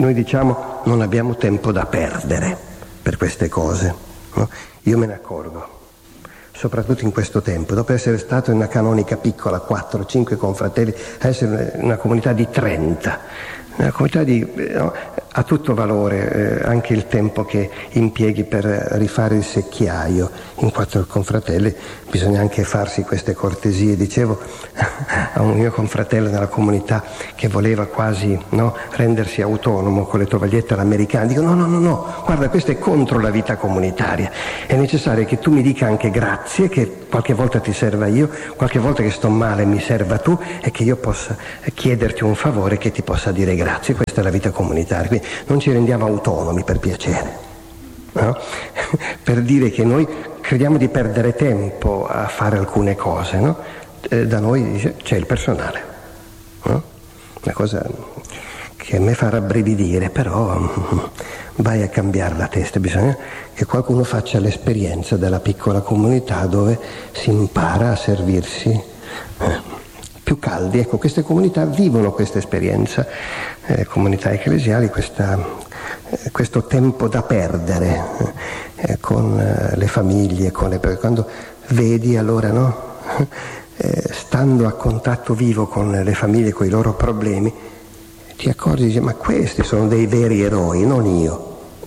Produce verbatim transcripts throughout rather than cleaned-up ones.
noi diciamo non abbiamo tempo da perdere per queste cose, no? Io me ne accorgo, soprattutto in questo tempo, dopo essere stato in una canonica piccola, quattro cinque confratelli, a essere una comunità di trenta, una comunità di, no, ha tutto valore, eh, anche il tempo che impieghi per rifare il secchiaio. In quattro confratelli bisogna anche farsi queste cortesie. Dicevo a un mio confratello nella comunità che voleva quasi, no, rendersi autonomo con le tovagliette all'americana, dico no no no no, guarda, questo è contro la vita comunitaria, è necessario che tu mi dica anche grazie, che qualche volta ti serva io, qualche volta che sto male mi serva tu, e che io possa chiederti un favore, che ti possa dire grazie. Questa è la vita comunitaria, quindi non ci rendiamo autonomi per piacere, no? Per dire che noi crediamo di perdere tempo a fare alcune cose, no? Eh, da noi dice, c'è il personale, no? Una cosa che a me fa rabbrividire, però vai a cambiare la testa, bisogna che qualcuno faccia l'esperienza della piccola comunità dove si impara a servirsi eh, più caldi. Ecco, queste comunità vivono questa esperienza, eh, comunità ecclesiali, questa, eh, questo tempo da perdere eh, con eh, le famiglie, con le, quando vedi allora, no? Eh, stando a contatto vivo con le famiglie, con i loro problemi, ti accorgi, dici, ma questi sono dei veri eroi, non io.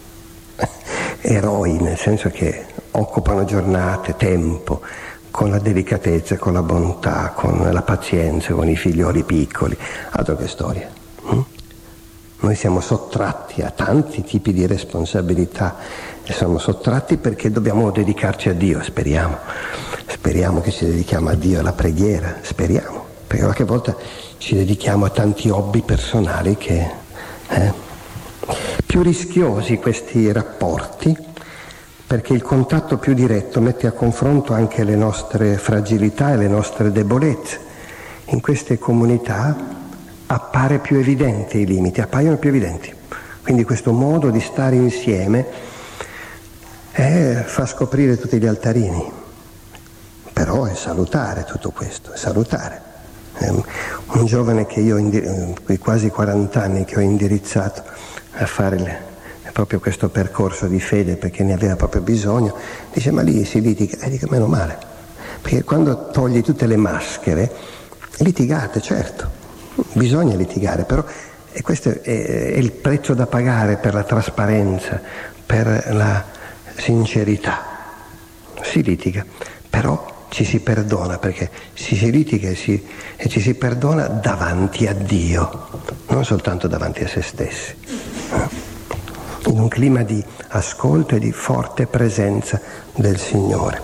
Eroi nel senso che occupano giornate, tempo, con la delicatezza, con la bontà, con la pazienza, con i figlioli piccoli. Altro che storia. Mm? Noi siamo sottratti a tanti tipi di responsabilità e siamo sottratti perché dobbiamo dedicarci a Dio, speriamo. Speriamo che ci dedichiamo a Dio, alla preghiera, speriamo. Perché qualche volta ci dedichiamo a tanti hobby personali che... Eh? Più rischiosi questi rapporti, perché il contatto più diretto mette a confronto anche le nostre fragilità e le nostre debolezze. In queste comunità appare più evidente i limiti, appaiono più evidenti. Quindi questo modo di stare insieme eh, fa scoprire tutti gli altarini. Però è salutare tutto questo, è salutare. Eh, un giovane che io, in quei quasi quaranta anni che ho indirizzato a fare le, proprio questo percorso di fede perché ne aveva proprio bisogno, dice ma lì si litiga, e dico meno male, perché quando togli tutte le maschere litigate, certo, bisogna litigare, però e questo è, è il prezzo da pagare per la trasparenza, per la sincerità. Si litiga, però ci si perdona, perché si, si litiga e, si, e ci si perdona davanti a Dio, non soltanto davanti a se stessi, in un clima di ascolto e di forte presenza del Signore.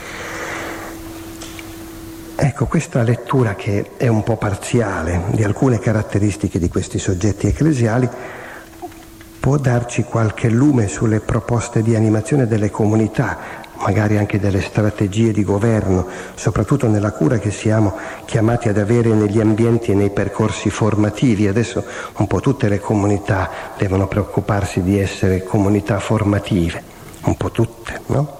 Ecco, questa lettura, che è un po' parziale di alcune caratteristiche di questi soggetti ecclesiali, può darci qualche lume sulle proposte di animazione delle comunità, magari anche delle strategie di governo, soprattutto nella cura che siamo chiamati ad avere negli ambienti e nei percorsi formativi. Adesso un po' tutte le comunità devono preoccuparsi di essere comunità formative, un po' tutte, no?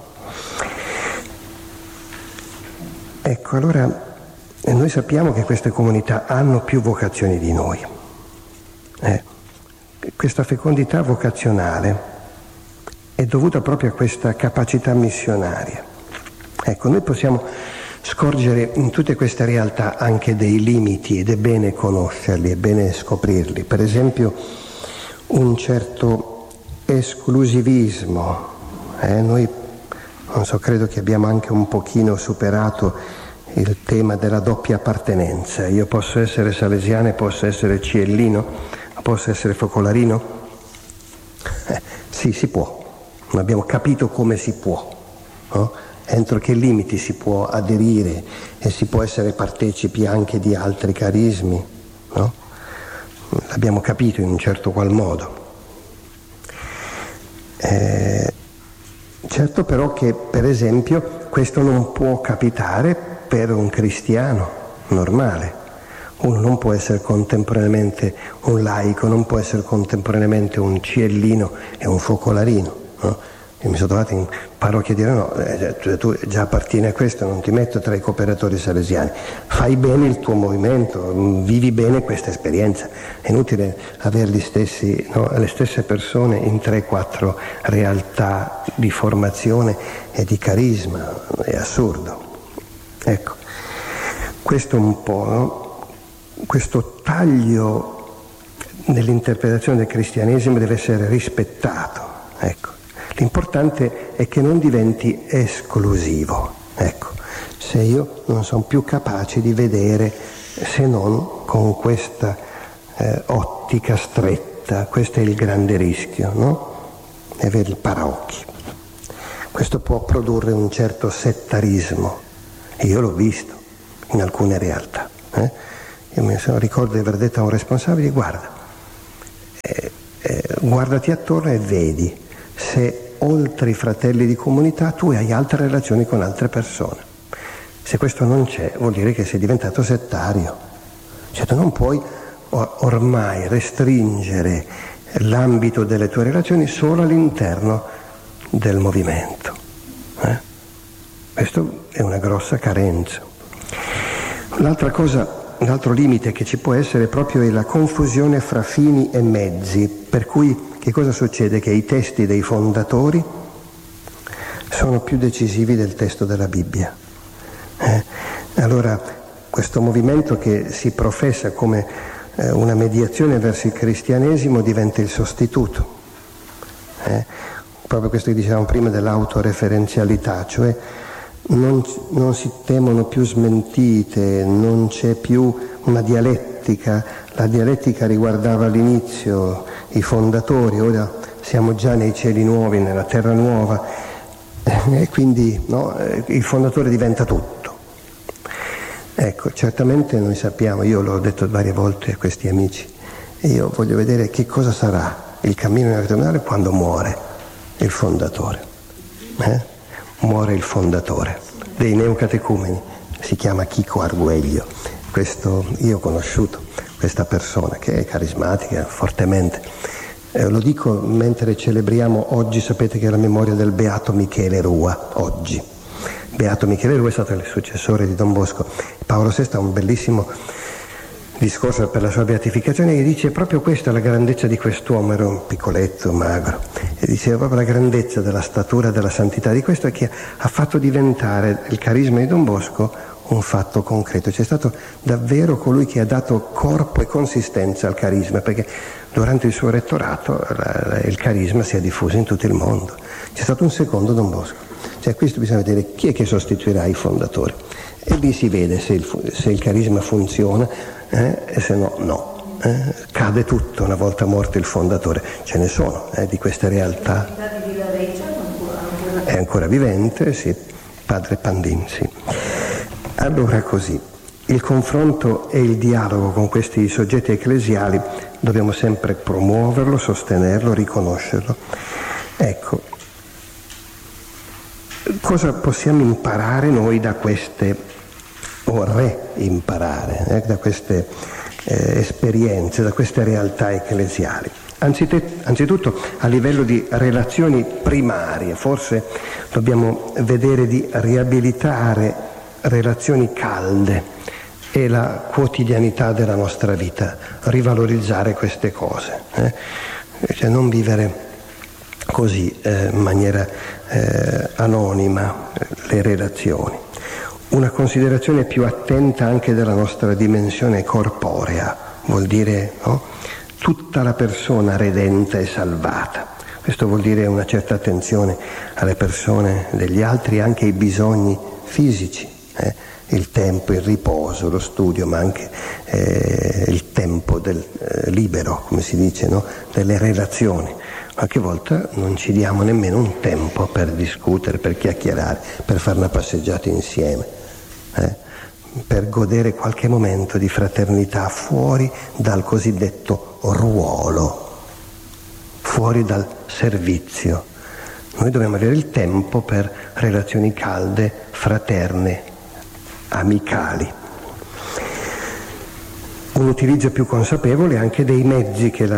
Ecco, allora noi sappiamo che queste comunità hanno più vocazioni di noi. Eh, questa fecondità vocazionale è dovuta proprio a questa capacità missionaria. Ecco, noi possiamo scorgere in tutte queste realtà anche dei limiti, ed è bene conoscerli, è bene scoprirli. Per esempio un certo esclusivismo. Eh? Noi, non so, credo che abbiamo anche un pochino superato il tema della doppia appartenenza. Io posso essere salesiano e posso essere ciellino, posso essere focolarino? Eh, sì, si può. Non abbiamo capito come si può, no? Entro che limiti si può aderire e si può essere partecipi anche di altri carismi, no? L'abbiamo capito in un certo qual modo. Eh, certo però che, per esempio, questo non può capitare per un cristiano normale. Uno non può essere contemporaneamente un laico, non può essere contemporaneamente un ciellino e un focolarino. No? Io mi sono trovato in parrocchia a dire no, eh, tu già appartieni a questo, non ti metto tra i cooperatori salesiani, fai bene il tuo movimento, vivi bene questa esperienza. È inutile avere gli stessi, no, le stesse persone in tre quattro realtà di formazione e di carisma, è assurdo. Ecco, questo un po', no? Questo taglio nell'interpretazione del cristianesimo deve essere rispettato, ecco. L'importante è che non diventi esclusivo, ecco. Se io non sono più capace di vedere se non con questa eh, ottica stretta, questo è il grande rischio, no? Di avere il paraocchi. Questo può produrre un certo settarismo, e io l'ho visto in alcune realtà. Eh? Io mi ricordo di aver detto a un responsabile: guarda, eh, eh, guardati attorno e vedi se oltre i fratelli di comunità tu hai altre relazioni con altre persone. Se questo non c'è, vuol dire che sei diventato settario. Cioè tu non puoi ormai restringere l'ambito delle tue relazioni solo all'interno del movimento. Eh? Questo è una grossa carenza. L'altra cosa, l'altro limite che ci può essere proprio è la confusione fra fini e mezzi, per cui che cosa succede? Che i testi dei fondatori sono più decisivi del testo della Bibbia. Eh? Allora questo movimento che si professa come eh, una mediazione verso il cristianesimo diventa il sostituto. Eh? Proprio questo che dicevamo prima dell'autoreferenzialità, cioè non, non si temono più smentite, non c'è più una dialettica. La dialettica riguardava all'inizio i fondatori, ora siamo già nei cieli nuovi, nella terra nuova, e quindi no, il fondatore diventa tutto. Ecco, certamente noi sappiamo, io l'ho detto varie volte a questi amici, e io voglio vedere che cosa sarà il cammino nella vita quando muore il fondatore. Eh? Muore il fondatore dei neocatecumeni, si chiama Chico Arguello. Questo, io ho conosciuto questa persona che è carismatica fortemente, eh, lo dico mentre celebriamo oggi, sapete che è la memoria del Beato Michele Rua, oggi. Beato Michele Rua è stato il successore di Don Bosco. Paolo sesto ha un bellissimo discorso per la sua beatificazione che dice proprio questa, la grandezza di quest'uomo, era un piccoletto, magro, e diceva proprio la grandezza della statura, della santità di questo, è che ha fatto diventare il carisma di Don Bosco un fatto concreto. C'è stato davvero colui che ha dato corpo e consistenza al carisma, perché durante il suo rettorato la, la, il carisma si è diffuso in tutto il mondo. C'è stato un secondo Don Bosco. Cioè questo bisogna vedere chi è che sostituirà i fondatori, e lì si vede se il, se il carisma funziona eh, e se no no. Eh, cade tutto una volta morto il fondatore. Ce ne sono eh, di queste realtà. È ancora vivente, sì, padre Pandin, sì. Allora così, il confronto e il dialogo con questi soggetti ecclesiali dobbiamo sempre promuoverlo, sostenerlo, riconoscerlo. Ecco, cosa possiamo imparare noi da queste, o reimparare, eh, da queste eh, esperienze, da queste realtà ecclesiali? Anzitutto a livello di relazioni primarie, forse dobbiamo vedere di riabilitare relazioni calde e la quotidianità della nostra vita, rivalorizzare queste cose, eh? Cioè non vivere così eh, in maniera eh, anonima eh, le relazioni. Una considerazione più attenta anche della nostra dimensione corporea, vuol dire no? Tutta la persona redenta e salvata. Questo vuol dire una certa attenzione alle persone degli altri, anche ai bisogni fisici. Eh, il tempo, il riposo, lo studio, ma anche eh, il tempo del eh, libero, come si dice, no? Delle relazioni. Qualche volta non ci diamo nemmeno un tempo per discutere, per chiacchierare, per fare una passeggiata insieme, eh? per godere qualche momento di fraternità fuori dal cosiddetto ruolo, fuori dal servizio. Noi dobbiamo avere il tempo per relazioni calde, fraterne, amicali. Un utilizzo più consapevole anche dei mezzi che la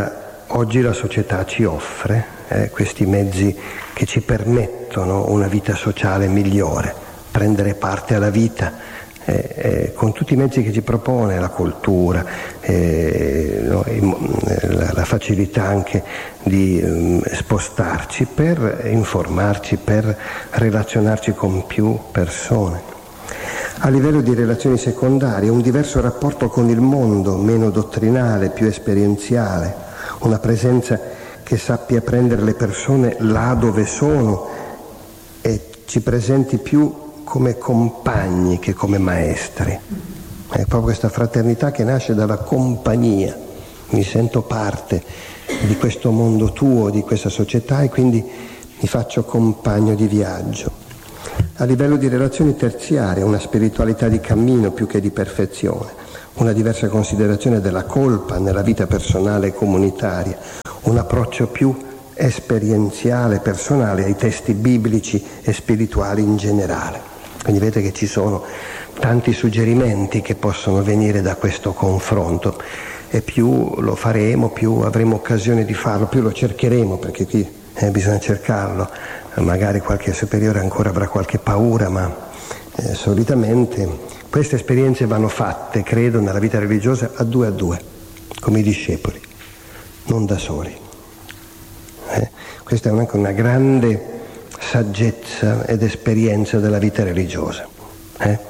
oggi la società ci offre eh, questi mezzi che ci permettono una vita sociale migliore, prendere parte alla vita, Eh, eh, con tutti i mezzi che ci propone, la cultura, eh, no, la, la facilità anche di um, spostarci per informarci, per relazionarci con più persone. A livello di relazioni secondarie, un diverso rapporto con il mondo, meno dottrinale, più esperienziale, una presenza che sappia prendere le persone là dove sono e ci presenti più come compagni che come maestri. È proprio questa fraternità che nasce dalla compagnia. Mi sento parte di questo mondo tuo, di questa società, e quindi mi faccio compagno di viaggio. A livello di relazioni terziarie, una spiritualità di cammino più che di perfezione, una diversa considerazione della colpa nella vita personale e comunitaria, un approccio più esperienziale, personale ai testi biblici e spirituali in generale. Quindi vedete che ci sono tanti suggerimenti che possono venire da questo confronto, e più lo faremo, più avremo occasione di farlo, più lo cercheremo, perché qui eh, bisogna cercarlo. Magari qualche superiore ancora avrà qualche paura, ma eh, solitamente queste esperienze vanno fatte, credo, nella vita religiosa a due a due, come i discepoli, non da soli. Eh? Questa è anche una grande saggezza ed esperienza della vita religiosa. Eh?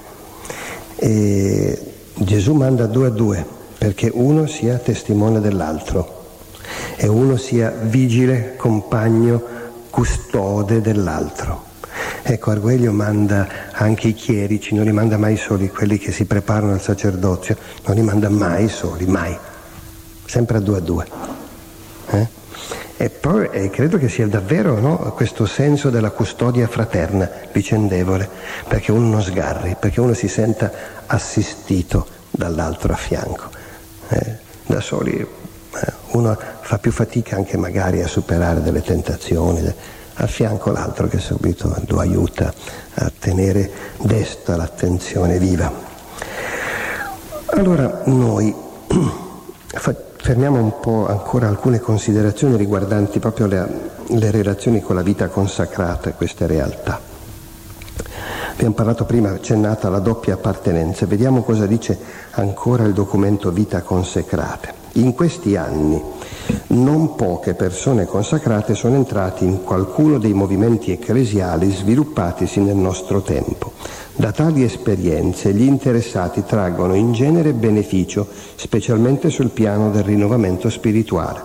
E Gesù manda due a due perché uno sia testimone dell'altro e uno sia vigile, compagno, custode dell'altro. Ecco, Arguello manda anche i chierici, non li manda mai soli, quelli che si preparano al sacerdozio, non li manda mai soli, mai, sempre a due a due. Eh? E poi eh, credo che sia davvero, no, questo senso della custodia fraterna, vicendevole, perché uno non sgarri, perché uno si senta assistito dall'altro a fianco. Eh, da soli eh, uno fa più fatica anche magari a superare delle tentazioni, de- a fianco l'altro che subito lo aiuta a tenere desta l'attenzione viva. Allora noi facciamo fermiamo un po' ancora alcune considerazioni riguardanti proprio le, le relazioni con la vita consacrata e queste realtà. Abbiamo parlato prima, accennata alla doppia appartenenza. Vediamo cosa dice ancora il documento Vita Consacrate. In questi anni non poche persone consacrate sono entrate in qualcuno dei movimenti ecclesiali sviluppatisi nel nostro tempo. Da tali esperienze gli interessati traggono in genere beneficio, specialmente sul piano del rinnovamento spirituale.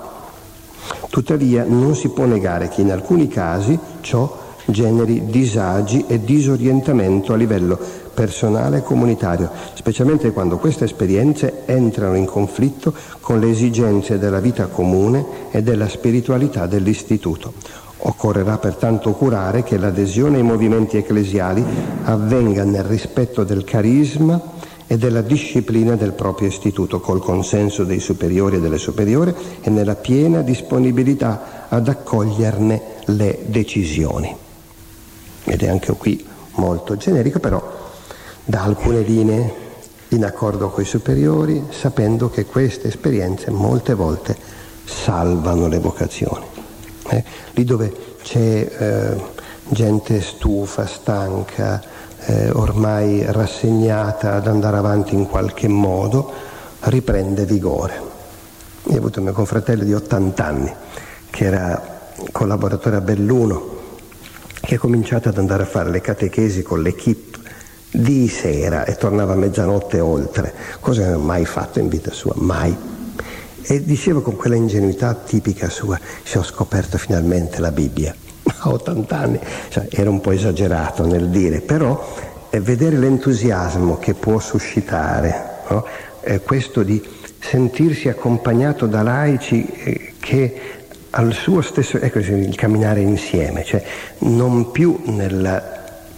Tuttavia non si può negare che in alcuni casi ciò generi disagi e disorientamento a livello personale e comunitario, specialmente quando queste esperienze entrano in conflitto con le esigenze della vita comune e della spiritualità dell'istituto. Occorrerà pertanto curare che l'adesione ai movimenti ecclesiali avvenga nel rispetto del carisma e della disciplina del proprio istituto, col consenso dei superiori e delle superiori e nella piena disponibilità ad accoglierne le decisioni. Ed è anche qui molto generico, però dà alcune linee in accordo con i superiori, sapendo che queste esperienze molte volte salvano le vocazioni. Eh, lì dove c'è eh, gente stufa, stanca, eh, ormai rassegnata ad andare avanti in qualche modo, riprende vigore. Io ho avuto un mio confratello di ottanta anni che era collaboratore a Belluno, che ha cominciato ad andare a fare le catechesi con l'equipe di sera e tornava a mezzanotte oltre, cosa che non ha mai fatto in vita sua, mai. E diceva con quella ingenuità tipica sua: se ho scoperto finalmente la Bibbia a ottanta anni, cioè, era un po' esagerato nel dire, però eh, vedere l'entusiasmo che può suscitare, no? eh, questo di sentirsi accompagnato da laici eh, che al suo stesso, ecco, il camminare insieme, cioè non più nella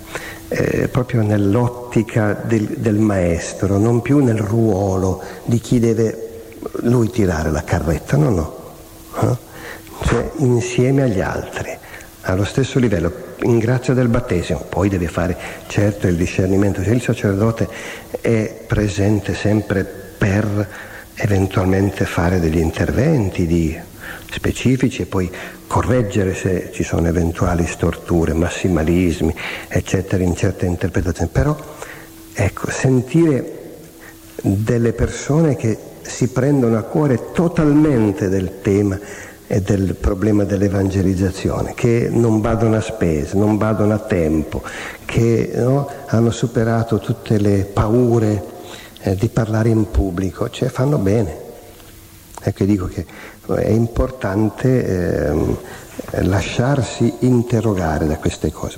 Eh, proprio nell'ottica del, del maestro, non più nel ruolo di chi deve lui tirare la carretta, no, no, eh? Cioè insieme agli altri, allo stesso livello, in grazia del battesimo. Poi deve fare certo il discernimento, cioè il sacerdote è presente sempre per eventualmente fare degli interventi di specifici e poi correggere se ci sono eventuali storture, massimalismi, eccetera, in certe interpretazioni. Però, ecco, sentire delle persone che si prendono a cuore totalmente del tema e del problema dell'evangelizzazione, che non badano a spese, non badano a tempo, che no, hanno superato tutte le paure eh, di parlare in pubblico, cioè fanno bene. Ecco, io dico che è importante eh, lasciarsi interrogare da queste cose.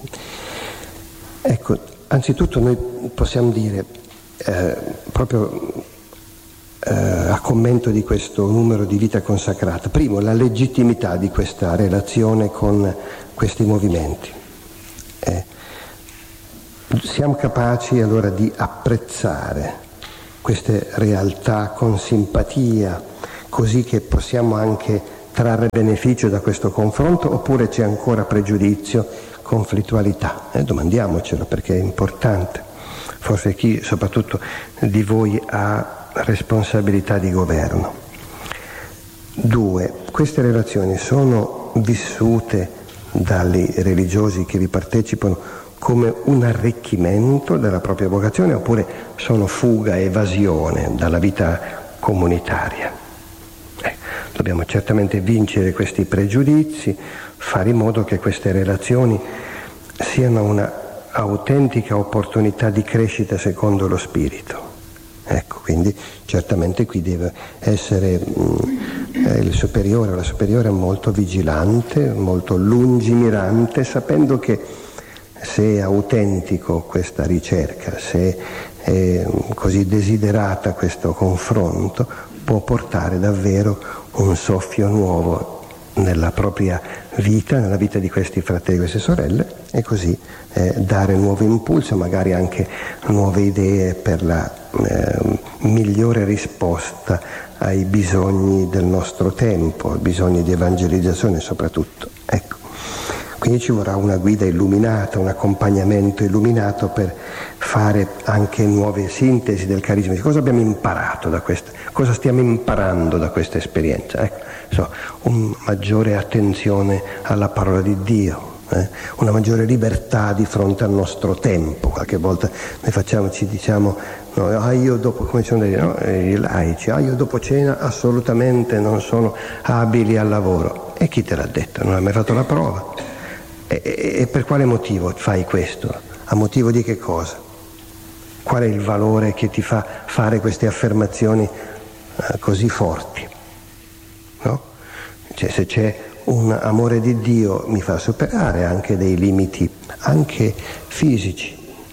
Ecco, anzitutto noi possiamo dire, eh, proprio eh, a commento di questo numero di Vita Consacrata, primo, la legittimità di questa relazione con questi movimenti. Eh, siamo capaci allora di apprezzare queste realtà con simpatia, così che possiamo anche trarre beneficio da questo confronto, oppure c'è ancora pregiudizio, conflittualità? Eh, domandiamocelo, perché è importante. Forse chi, soprattutto di voi, ha responsabilità di governo. Due, queste relazioni sono vissute dai religiosi che vi partecipano come un arricchimento della propria vocazione, oppure sono fuga, evasione dalla vita comunitaria? Eh, dobbiamo certamente vincere questi pregiudizi, fare in modo che queste relazioni siano una autentica opportunità di crescita secondo lo spirito. Ecco, quindi certamente qui deve essere mh, eh, il superiore o la superiore molto vigilante, molto lungimirante, sapendo che se è autentico questa ricerca, se è così desiderata questo confronto, può portare davvero un soffio nuovo nella propria vita, nella vita di questi fratelli e queste sorelle, e così eh, dare nuovo impulso, magari anche nuove idee per la eh, migliore risposta ai bisogni del nostro tempo, ai bisogni di evangelizzazione soprattutto. Ecco. Quindi ci vorrà una guida illuminata, un accompagnamento illuminato per fare anche nuove sintesi del carisma. Cosa abbiamo imparato da questa? Cosa stiamo imparando da questa esperienza? Ecco, so, una maggiore attenzione alla parola di Dio, eh? una maggiore libertà di fronte al nostro tempo. Qualche volta noi facciamo, ci diciamo, no, ah, io dopo, come ci sono da dire, no? I laici, ah, io dopo cena assolutamente non sono abili al lavoro. E chi te l'ha detto? Non hai mai fatto la prova? E, e, e per quale motivo fai questo? A motivo di che cosa? Qual è il valore che ti fa fare queste affermazioni eh, così forti? No? Cioè, se c'è un amore di Dio mi fa superare anche dei limiti, anche fisici.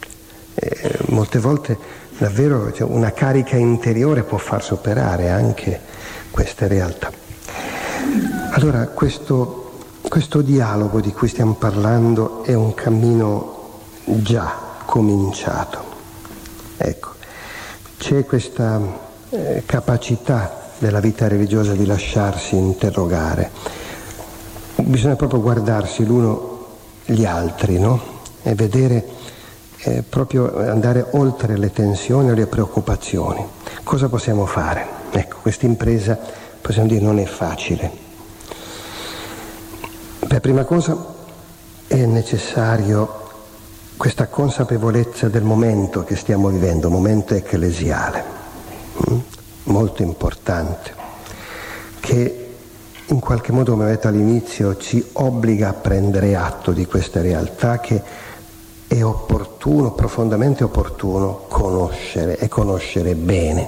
E molte volte davvero cioè, una carica interiore può far superare anche queste realtà. Allora questo Questo dialogo di cui stiamo parlando è un cammino già cominciato. Ecco, c'è questa eh, capacità della vita religiosa di lasciarsi interrogare. Bisogna proprio guardarsi l'uno gli altri, no? E vedere, eh, proprio andare oltre le tensioni o le preoccupazioni. Cosa possiamo fare? Ecco, questa impresa, possiamo dire, non è facile. Per prima cosa è necessario questa consapevolezza del momento che stiamo vivendo, momento ecclesiale, mm? molto importante, che in qualche modo, come ho detto all'inizio, ci obbliga a prendere atto di questa realtà che è opportuno, profondamente opportuno, conoscere e conoscere bene.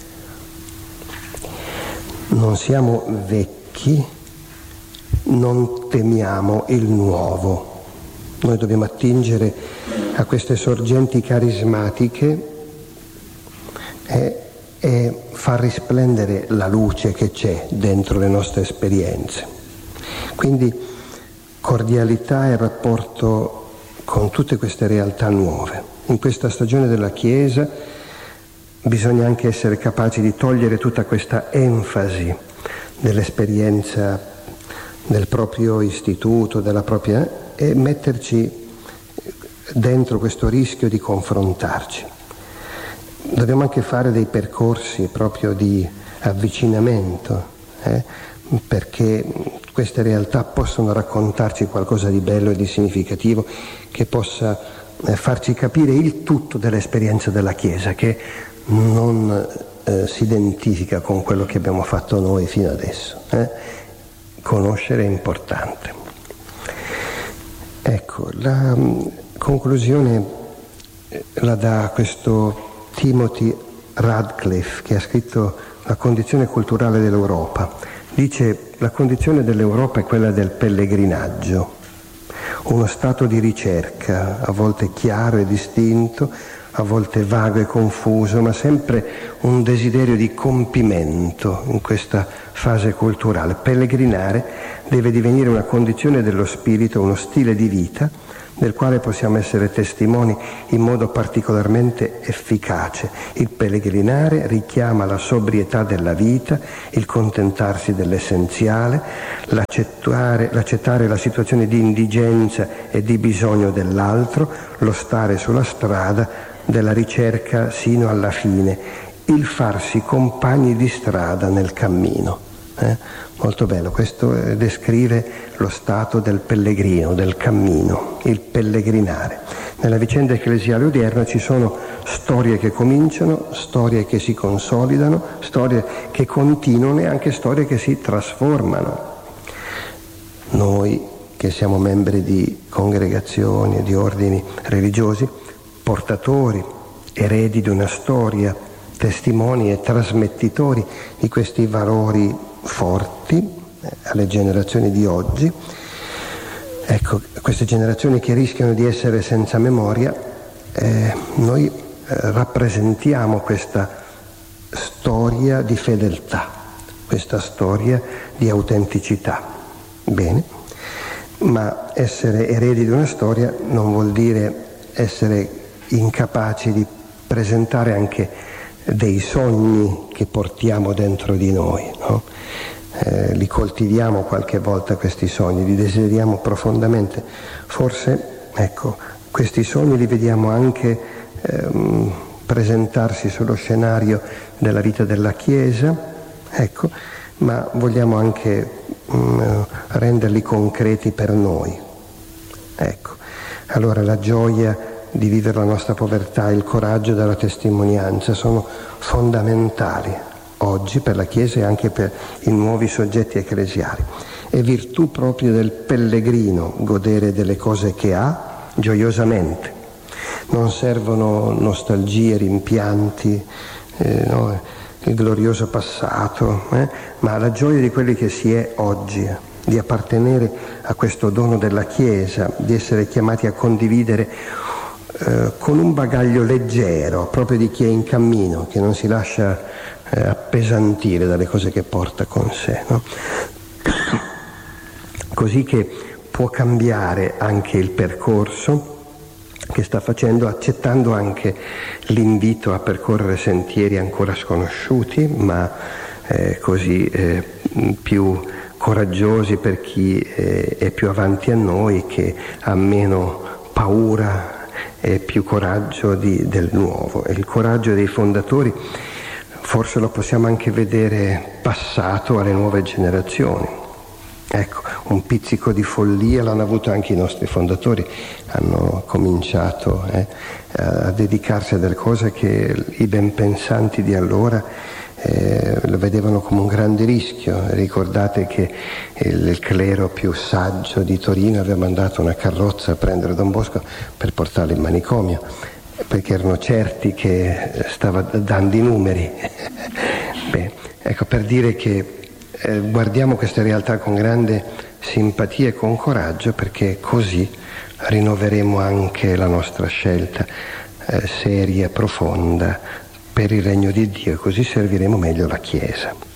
Non siamo vecchi, non temiamo il nuovo. Noi dobbiamo attingere a queste sorgenti carismatiche e, e far risplendere la luce che c'è dentro le nostre esperienze. Quindi cordialità e rapporto con tutte queste realtà nuove. In questa stagione della Chiesa bisogna anche essere capaci di togliere tutta questa enfasi dell'esperienza del proprio istituto, della propria, e metterci dentro questo rischio di confrontarci. Dobbiamo anche fare dei percorsi proprio di avvicinamento eh, perché queste realtà possono raccontarci qualcosa di bello e di significativo che possa eh, farci capire il tutto dell'esperienza della Chiesa, che non eh, si identifica con quello che abbiamo fatto noi fino adesso. Eh? Conoscere è importante. Ecco, la mh, conclusione eh, la dà questo Timothy Radcliffe, che ha scritto La condizione culturale dell'Europa. Dice: la condizione dell'Europa è quella del pellegrinaggio, uno stato di ricerca, a volte chiaro e distinto, a volte vago e confuso, ma sempre un desiderio di compimento in questa fase culturale. Pellegrinare deve divenire una condizione dello spirito, uno stile di vita del quale possiamo essere testimoni in modo particolarmente efficace. Il pellegrinare richiama la sobrietà della vita, il contentarsi dell'essenziale, l'accettare, l'accettare la situazione di indigenza e di bisogno dell'altro, lo stare sulla strada della ricerca sino alla fine, il farsi compagni di strada nel cammino. Eh? Molto bello, questo eh, descrive lo stato del pellegrino, del cammino, il pellegrinare. Nella vicenda ecclesiale odierna ci sono storie che cominciano, storie che si consolidano, storie che continuano e anche storie che si trasformano. Noi che siamo membri di congregazioni e di ordini religiosi, portatori, eredi di una storia, testimoni e trasmettitori di questi valori forti eh, alle generazioni di oggi. Ecco, queste generazioni che rischiano di essere senza memoria, eh, noi eh, rappresentiamo questa storia di fedeltà, questa storia di autenticità. Bene, ma essere eredi di una storia non vuol dire essere incapaci di presentare anche dei sogni che portiamo dentro di noi, no? Eh, li coltiviamo qualche volta questi sogni, li desideriamo profondamente. Forse, ecco, questi sogni li vediamo anche ehm, presentarsi sullo scenario della vita della Chiesa, ecco, ma vogliamo anche mh, renderli concreti per noi. Ecco, allora la gioia di vivere la nostra povertà, il coraggio della testimonianza sono fondamentali oggi per la Chiesa e anche per i nuovi soggetti ecclesiali. È virtù proprio del pellegrino godere delle cose che ha gioiosamente. Non servono nostalgie, rimpianti, eh, no, il glorioso passato, eh, ma la gioia di quelli che si è oggi, di appartenere a questo dono della Chiesa, di essere chiamati a condividere Eh, con un bagaglio leggero, proprio di chi è in cammino, che non si lascia eh, appesantire dalle cose che porta con sé, no? Così che può cambiare anche il percorso che sta facendo, accettando anche l'invito a percorrere sentieri ancora sconosciuti, ma eh, così eh, più coraggiosi per chi eh, è più avanti a noi, che ha meno paura e più coraggio di, del nuovo. E il coraggio dei fondatori forse lo possiamo anche vedere passato alle nuove generazioni. Ecco, un pizzico di follia l'hanno avuto anche i nostri fondatori, hanno cominciato eh, a dedicarsi a delle cose che i ben pensanti di allora Eh, lo vedevano come un grande rischio. Ricordate che il, il clero più saggio di Torino aveva mandato una carrozza a prendere Don Bosco per portarlo in manicomio, perché erano certi che stava dando i numeri. Beh, ecco, per dire che eh, guardiamo queste realtà con grande simpatia e con coraggio, perché così rinnoveremo anche la nostra scelta eh, seria, profonda per il regno di Dio, e così serviremo meglio la Chiesa.